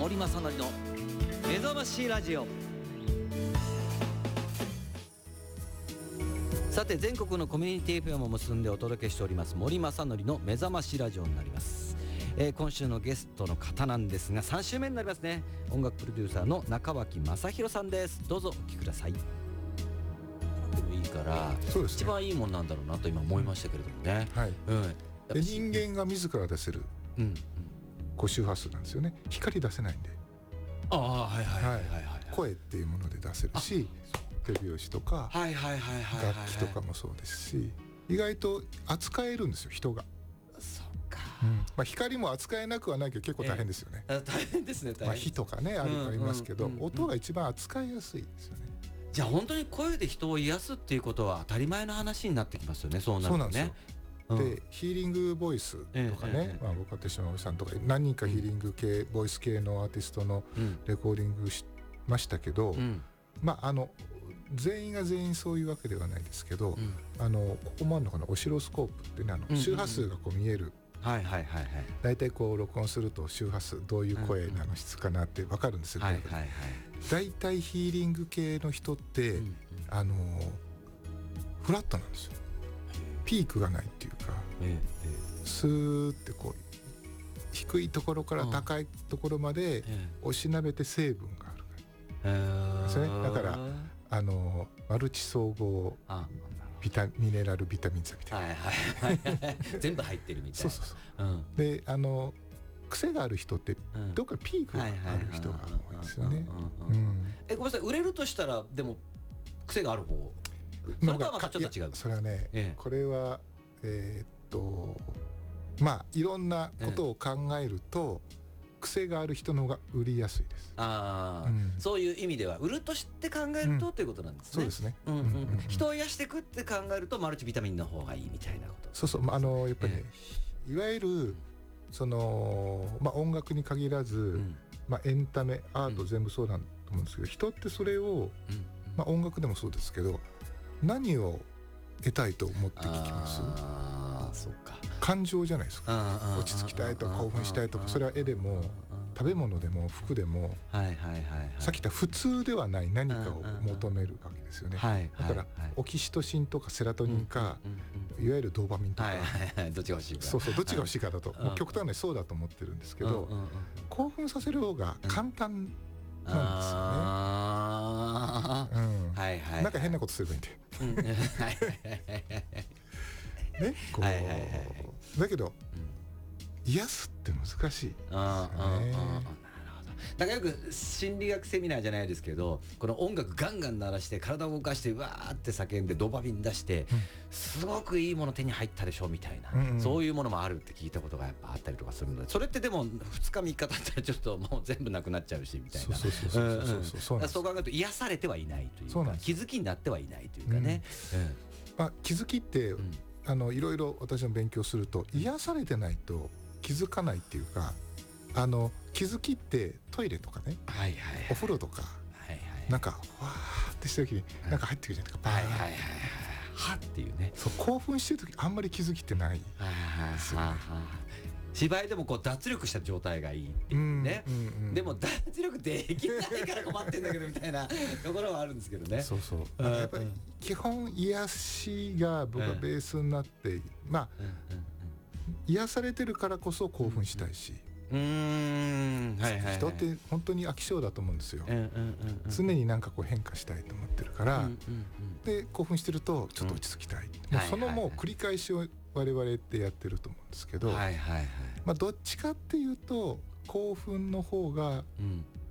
森正則の目覚ましラジオ。さて、全国のコミュニティ FM を結んでお届けしております森正則の目覚ましラジオになります。今週のゲストの方なんですが、3週目になりますね。音楽プロデューサーの中脇正弘さんです。どうぞお聞きください。でもいいから、 そうですね、 一番いいもんなんだろうなと今思いましたけれどもね、 はい、 うん、 で人間が自ら出せる高周波数なんですよね。光出せないんで、声っていうもので出せるし、手拍子とか楽器とかもそうですし、意外と扱えるんですよ、人が。 そうか、 光も扱えなくはないけど結構大変ですよね。 大変ですね。 火とかね、ありますけど、音が一番扱いやすいですよね。 じゃあ本当に声で人を癒すっていうことは当たり前の話になってきますよね。そうなるとね。 そうなんですよ。でヒーリングボイスとかね、僕は手島さんとか何人かヒーリング系、ボイス系のアーティストのレコーディングしましたけど、全員が全員そういうわけではないですけど、ここもあるのかな、オシロスコープってね、周波数がこう見える。だいたいこう録音すると周波数どういう声の質かなって分かるんですよ。だいたいヒーリング系の人って、フラットなんですよ。ピークがないっていうか、スーってこう低いところから高いところまで押しなべて成分があるですね。だからマルチ総合ミネラルビタミン剤みたいな、 全部入ってるみたいな。 で癖がある人ってどっかピークがある人が多いですよね。 ごめんなさい、売れるとしたらでも癖がある方、それとはまたちょっと違う。 それはね、これはいろんなことを考えると、癖がある人の方が売りやすいです。 そういう意味では売るとして考えるとということなんですね。 そうですね。 人を癒していくって考えるとマルチビタミンの方がいいみたいなこと。 やっぱりね、いわゆる音楽に限らず、エンタメアート全部そうだと思うんですけど、人ってそれを、音楽でもそうですけど、何を得たいと思って聴きます？ そうか、 感情じゃないですか。落ち着きたいとか興奮したいとか、それは絵でも食べ物でも服でも、さっき言った普通ではない何かを求めるわけですよね。だからオキシトシンとかセラトニンか、いわゆるドーパミンとか、 どっちが欲しいか、 どっちが欲しいかだと、もう極端にそうだと思ってるんですけど、興奮させる方が簡単なんですよね。なんか変なことすればいいんでね、だけど、癒すって難しいですよね。 だからよく心理学セミナーじゃないですけど、この音楽ガンガン鳴らして体を動かしてわーって叫んでドーパミン出して、すごくいいもの手に入ったでしょみたいな、そういうものもあるって聞いたことがやっぱあったりとかするので、それってでも2日3日経ったらちょっともう全部なくなっちゃうしみたいな。そう考えると癒されてはいないというか、気づきになってはいないというかね。 気づきっていろいろ私も勉強すると、癒されてないと気づかないっていうか、気づきってトイレとかね、お風呂とか、なんかわーってした時になんか入ってくるじゃないですか。 はっていうね。 興奮してる時あんまり気づきってないですよね。 芝居でもこう脱力した状態がいいっていうね。でも脱力できないから困ってんだけどみたいなところはあるんですけどね。 やっぱり基本癒しが僕はベースになって、癒されてるからこそ興奮したいし、人って本当に飽き性だと思うんですよ。常になんかこう変化したいと思ってるから、で興奮してるとちょっと落ち着きたい、そのもう繰り返しを我々ってやってると思うんですけど、どっちかっていうと興奮の方が